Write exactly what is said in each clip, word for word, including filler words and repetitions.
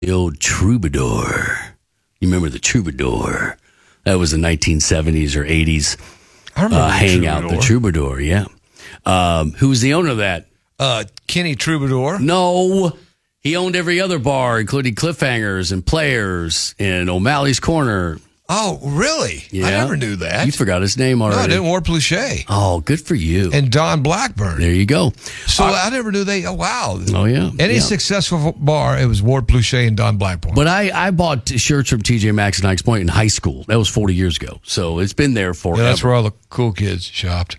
The old Troubadour. You remember the Troubadour? That was the nineteen seventies or eighties I remember uh, the hangout. Troubadour. The Troubadour, yeah. Um, who was the owner of that? Uh, Kenny Troubadour. No. He owned every other bar, including Cliffhangers and Players and O'Malley's Corner. Oh, really? Yeah. I never knew that. You forgot his name No, already. I didn't. Ward Pluchet. Oh, good for you. And Don Blackburn. There you go. So Uh, I never knew they. Oh, wow. Oh, yeah. Any yeah. successful bar, it was Ward Pluchet and Don Blackburn. But I, I bought t- shirts from T J Maxx and Ike's Point in high school. That was forty years ago. So it's been there forever. Yeah, that's where all the cool kids shopped.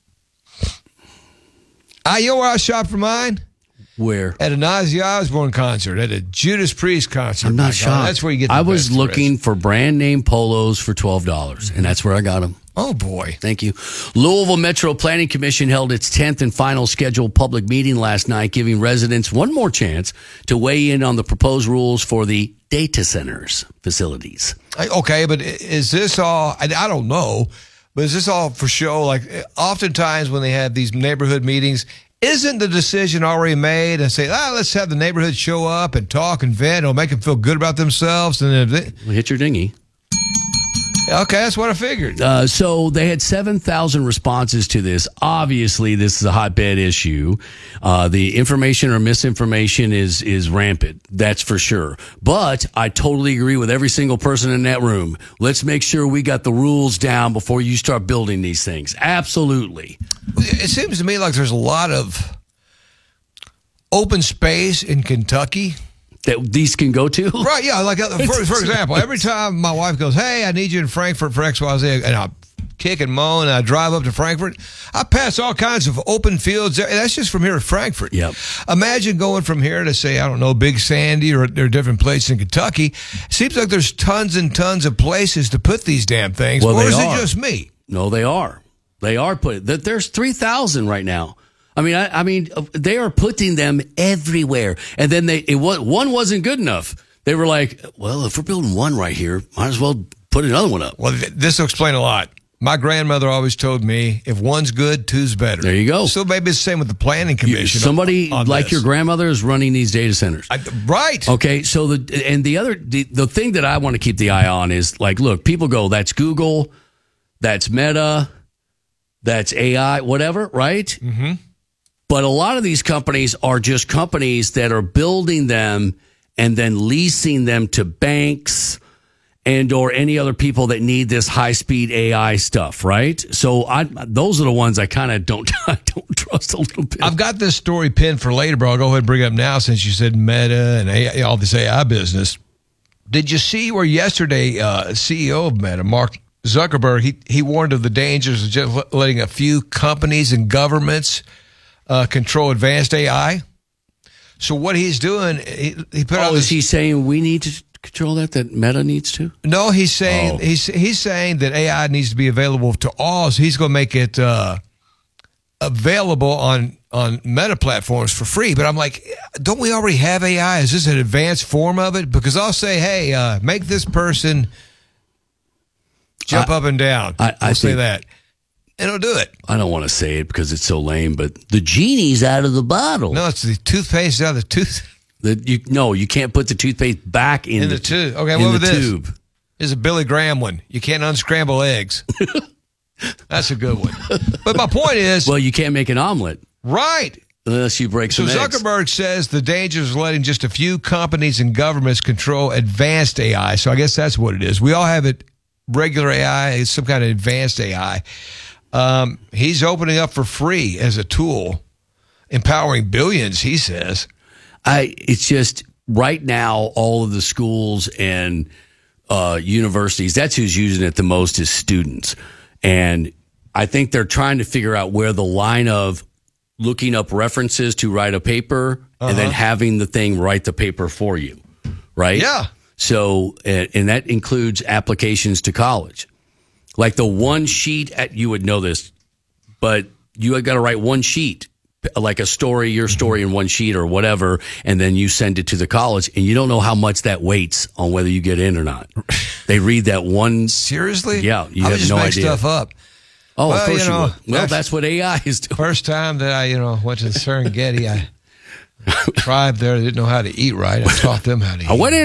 I, you know where I shopped for mine? Where? At an Ozzy Osbourne concert, at a Judas Priest concert. I'm My not God, shocked. That's where you get the I was best looking dress. for brand name polos for twelve dollars, and that's where I got them. Oh, boy. Thank you. Louisville Metro Planning Commission held its tenth and final scheduled public meeting last night, giving residents one more chance to weigh in on the proposed rules for the data centers facilities. I- Okay, but i- is this all, I, I don't know, but is this all for show? Like, oftentimes when they have these neighborhood meetings, isn't the decision already made and say, ah, let's have the neighborhood show up and talk and vent. It'll make them feel good about themselves. And then they, Well, hit your dinghy. okay, that's what I figured. Uh, so they had seven thousand responses to this. Obviously, this is a hotbed issue. Uh, the information or misinformation is is rampant. That's for sure. But I totally agree with every single person in that room. Let's make sure we got the rules down before you start building these things. Absolutely. It seems to me like there's a lot of open space in Kentucky. That these can go to? Right, yeah. Like, uh, for, for example, every time my wife goes, hey, I need you in Frankfurt for X Y Z, and I kick and moan, and I drive up to Frankfurt, I pass all kinds of open fields. And that's just from here to Frankfurt. Yep. Imagine going from here to, say, I don't know, Big Sandy, or there are different places in Kentucky. Seems like there's tons and tons of places to put these damn things. Well, or they is are. it just me? No, they are. They are put. that There's three thousand right now. I mean, I, I mean, they are putting them everywhere. And then they, it was, one wasn't good enough. They were like, well, if we're building one right here, might as well put another one up. Well, th- this will explain a lot. My grandmother always told me, if one's good, two's better. There you go. So maybe it's the same with the planning You- commission. somebody on like this. your grandmother is running these data centers. I, right. Okay, so the and the other the, the thing that I want to keep the eye on is like, look, people go, that's Google, that's Meta, that's A I, whatever, right? Mm-hmm. But a lot of these companies are just companies that are building them and then leasing them to banks and or any other people that need this high speed A I stuff, right? So I those are the ones I kind of don't I don't trust a little bit. I've got this story pinned for later, but I'll go ahead and bring it up now since you said Meta and A I, all this A I business. Did you see where yesterday uh, C E O of Meta, Mark Zuckerberg, he, he warned of the dangers of just letting a few companies and governments uh, control advanced A I? So what he's doing, he, he put out Oh, this, is he saying we need to control that? That Meta needs to? no, he's saying Oh. he's he's saying that A I needs to be available to all. So he's going to make it uh, available on on Meta platforms for free. But I'm like, don't we already have A I? Is this an advanced form of it? Because I'll say, hey, uh, make this person jump I- up and down. I- I I'll say think- that, and it'll do it. I don't want to say it because it's so lame, but the genie's out of the bottle. No, it's the toothpaste out of the tooth The, you, no, you can't put the toothpaste back in, in the tube. Okay, in what the was this? tube. This is a Billy Graham one. You can't unscramble eggs. That's a good one. But my point is, Well, you can't make an omelet right. unless you break So some eggs. Zuckerberg says the dangers of letting just a few companies and governments control advanced A I. So I guess that's what it is. We all have it, regular A I, it's some kind of advanced A I. Um, he's opening up for free as a tool, empowering billions, he says. I. It's just right now, all of the schools and uh, universities, that's who's using it the most is students. And I think they're trying to figure out where the line of looking up references to write a paper and then having the thing write the paper for you, right? Yeah. So, and, and that includes applications to college. Like the one sheet, at, you would know this, but you got to write one sheet, like a story, your story in one sheet or whatever, and then you send it to the college, and you don't know how much that weights on whether you get in or not. They read that one. Seriously? Yeah, you I would have just no make idea. stuff up. Oh, Well, of course you you, know, would. Well, that's- that's what A I is doing. First time that I, you know, went to the Serengeti, I tribe there that didn't know how to eat right. I taught them how to eat. I went in